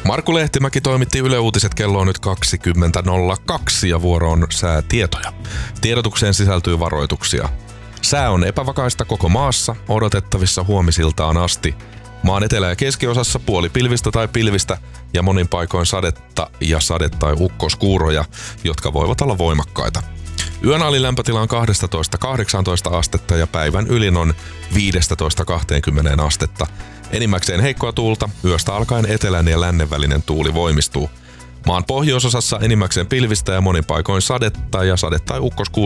Markku Lehtimäki toimitti Yle Uutiset, kello on nyt 20.02 ja vuoro on säätietoja. Tiedotukseen sisältyy varoituksia. Sää on epävakaista koko maassa, odotettavissa huomisiltaan asti. Maan etelä- ja keskiosassa puolipilvistä tai pilvistä ja monin paikoin sadetta ja sade- tai ukkoskuuroja, jotka voivat olla voimakkaita. Yön alilämpötila on 12-18 astetta ja päivän ylin on 15-20 astetta. Enimmäkseen heikkoa tuulta, yöstä alkaen etelän ja lännen välinen tuuli voimistuu. Maan pohjoisosassa enimmäkseen pilvistä ja monin paikoin sadetta ja sade- tai ukkoskuuroja.